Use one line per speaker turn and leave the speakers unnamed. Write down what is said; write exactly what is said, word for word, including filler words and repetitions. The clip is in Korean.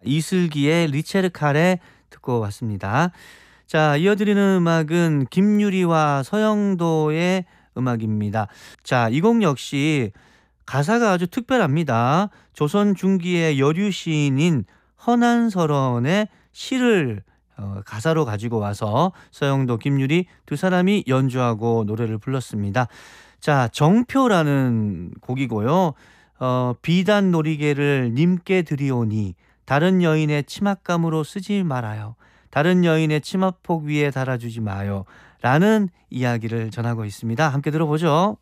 이슬기의 리체르카레 듣고 왔습니다. 자, 이어드리는 음악은 김유리와 서영도의 음악입니다. 자, 이 곡 역시 가사가 아주 특별합니다. 조선 중기의 여류 시인인 허난설원의 시를 어, 가사로 가지고 와서 서영도, 김유리 두 사람이 연주하고 노래를 불렀습니다. 자, 정표라는 곡이고요. 어, 비단 놀이개를 님께 드리오니 다른 여인의 치맛감으로 쓰지 말아요. 다른 여인의 치마폭 위에 달아주지 마요. 라는 이야기를 전하고 있습니다. 함께 들어보죠.